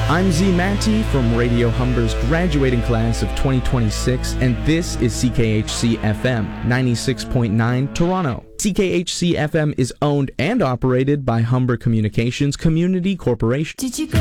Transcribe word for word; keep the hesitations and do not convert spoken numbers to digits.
I'm Z Manti from Radio Humber's graduating class of twenty twenty-six, and this is C K H C F M ninety-six point nine Toronto. C K H C F M is owned and operated by Humber Communications Community Corporation. Did you go